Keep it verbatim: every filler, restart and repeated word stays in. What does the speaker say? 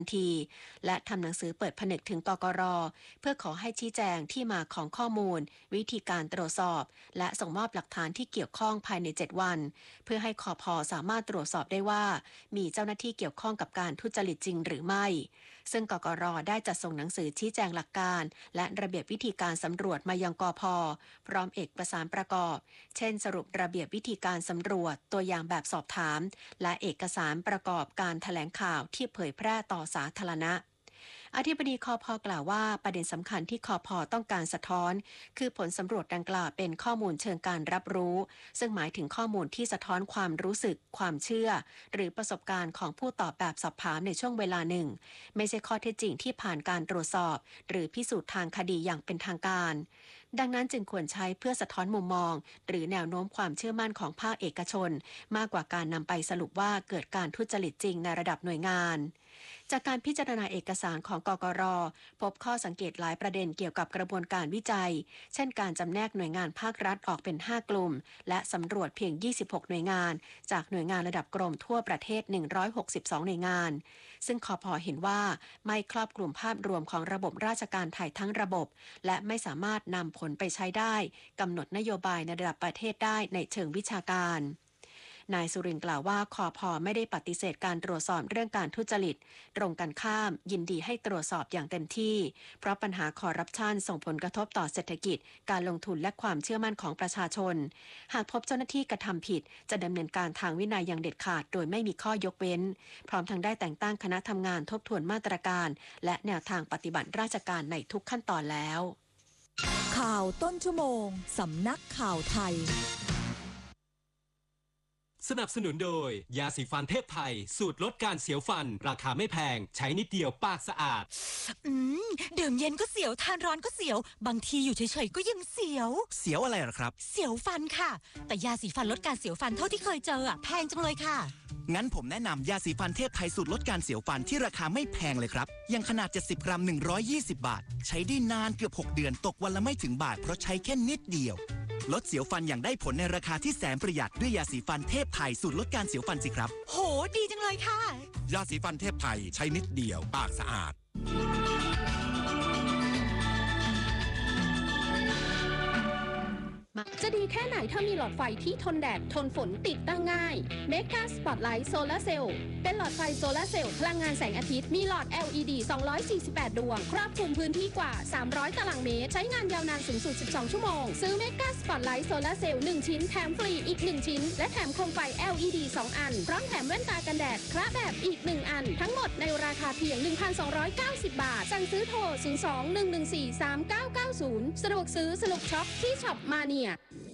ทีและทำหนังสือเปิดผนึกถึงกกร.เพื่อขอให้ชี้แจงที่มาของข้อมูลวิธีการตรวจสอบและส่งมอบหลักฐานที่เกี่ยวข้องภายในเจ็ดวันเพื่อให้คผ.สามารถตรวจสอบได้ว่ามีเจ้าหน้าที่เกี่ยวข้องกับการทุจริตจริงหรือไม่ซึ่งกกร.ได้จัดส่งหนังสือชี้แจงหลักการและระเบียบวิธีการสำรวจมายังกผ.พร้อมเอกสารประกอบเช่นสรุประเบียบวิธีการสำรวจตัวอย่างแบบสอบถามและเอกสารประกอบการแถลงข่าวที่เผยแพร่ต่อสาธารณะอธิบดีคผ.กล่าวว่าประเด็นสำคัญที่คผ.ต้องการสะท้อนคือผลสำรวจดังกล่าวเป็นข้อมูลเชิงการรับรู้ซึ่งหมายถึงข้อมูลที่สะท้อนความรู้สึกความเชื่อหรือประสบการณ์ของผู้ตอบแบบสอบถามในช่วงเวลาหนึ่งไม่ใช่ข้อเท็จจริงที่ผ่านการตรวจสอบหรือพิสูจน์ทางคดีอย่างเป็นทางการดังนั้นจึงควรใช้เพื่อสะท้อนมุมมองหรือแนวโน้มความเชื่อมั่นของภาคเอกชนมากกว่าการนำไปสรุปว่าเกิดการทุจริตจริงในระดับหน่วยงานจากการพิจารณาเอกสารของกกร.พบข้อสังเกตหลายประเด็นเกี่ยวกับกระบวนการวิจัยเช่นการจำแนกหน่วยงานภาครัฐออกเป็นห้ากลุ่มและสำรวจเพียงยี่สิบหกหน่วยงานจากหน่วยงานระดับกรมทั่วประเทศหนึ่งร้อยหกสิบสองหน่วยงานซึ่งคผ.เห็นว่าไม่ครอบคลุมภาพรวมของระบบราชการไทยทั้งระบบและไม่สามารถนำผลไปใช้ได้กำหนดนโยบายในระดับประเทศได้ในเชิงวิชาการนายสุรินทร์กล่าวว่าคผ.ไม่ได้ปฏิเสธการตรวจสอบเรื่องการทุจริตตรงกันข้ามยินดีให้ตรวจสอบอย่างเต็มที่เพราะปัญหาคอร์รัปชันส่งผลกระทบต่อเศรษฐกิจการลงทุนและความเชื่อมั่นของประชาชนหากพบเจ้าหน้าที่กระทำผิดจะดำเนินการทางวินัยอย่างเด็ดขาดโดยไม่มีข้อยกเว้นพร้อมทั้งได้แต่งตั้งคณะทำงานทบทวนมาตรการและแนวทางปฏิบัติราชการในทุกขั้นตอนแล้วข่าวต้นชั่วโมงสำนักข่าวไทยสนับสนุนโดยยาสีฟันเทพไทยสูตรลดการเสียวฟันราคาไม่แพงใช้นิดเดียวปากสะอาดอืมดื่มเย็นก็เสียวทานร้อนก็เสียวบางทีอยู่เฉยๆก็ยังเสียวเสียวอะไรหรอครับเสียวฟันค่ะแต่ยาสีฟันลดการเสียวฟันเท่าที่เคยเจออ่ะแพงจังเลยค่ะงั้นผมแนะนำยาสีฟันเทพไทยสูตรลดการเสียวฟันที่ราคาไม่แพงเลยครับยังขนาดเจ็ดสิบกรัมหนึ่งร้อยยี่สิบบาทใช้ได้นานเกือบหกเดือนตกวันละไม่ถึงบาทเพราะใช้แค่นิดเดียวลดเสียวฟันอย่างได้ผลในราคาที่แสนประหยัดด้วยยาสีฟันเทพไทยสูตรลดการเสียวฟันสิครับโหดีจังเลยค่ะยาสีฟันเทพไทยใช้นิดเดียวปากสะอาดจะดีแค่ไหนถ้ามีหลอดไฟที่ทนแดดทนฝนติดตั้งง่าย Mega Spotlight Solar Cell เป็นหลอดไฟโซลาร์เซลล์พลังงานแสงอาทิตย์มีหลอด แอล อี ดี สองร้อยสี่สิบแปด ดวงครอบคลุมพื้นที่กว่าสามร้อยตารางเมตรใช้งานยาวนานสูงสุดสิบสองชั่วโมงซื้อ Mega Spotlight Solar Cell หนึ่งชิ้นแถมฟรีอีกหนึ่งชิ้นและแถมโคมไฟ แอล อี ดี สองอันพร้อมแถมแว่นตากันแดดคละแบบอีกหนึ่งอันทั้งหมดในราคาเพียง หนึ่งพันสองร้อยเก้าสิบ บาทสั่งซื้อโทรศูนย์ สอง หนึ่ง หนึ่ง สี่ สาม เก้า เก้า ศูนย์สะดวกซื้อสนุกช็อปที่ช็อปมาเนีย